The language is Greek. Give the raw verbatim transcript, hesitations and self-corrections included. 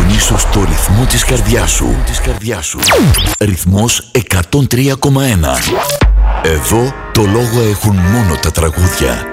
συντονίσου στο ρυθμό της καρδιάς σου. Της καρδιάς σου. Ρυθμός εκατόν τρία κόμμα ένα. Εδώ το λόγο έχουν μόνο τα τραγούδια.